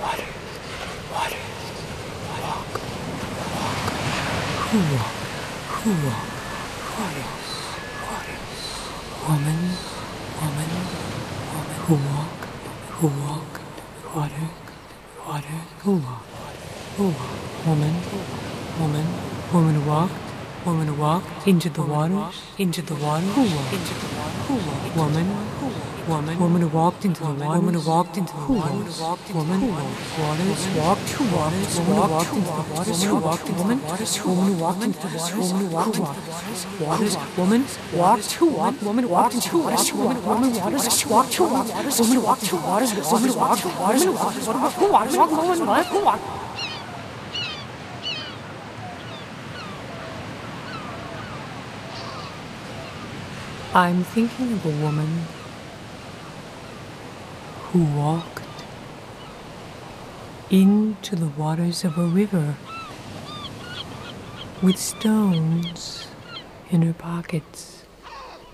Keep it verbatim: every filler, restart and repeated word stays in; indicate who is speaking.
Speaker 1: water, water, walk, walk, who walk, who walk, waters, waters, woman, woman, woman, who walk, who walk, water, water, who walk, who walk, woman, woman, woman who walked, woman who walked into the waters, into the water, who walked, into the water, who walked, woman, woman, woman who walked into the water, woman who walked into the waters, woman, waters, walked to waters, woman who walked into the waters, who walked into the waters, woman who walked into the waters, woman who walked into the waters, woman walked who walked, woman walked into waters, woman, woman waters, walked to waters, woman walked to waters, woman walked to waters, woman walked to waters, who waters, woman walked, who walked. I'm thinking of a woman who walked into the waters of a river with stones in her pockets.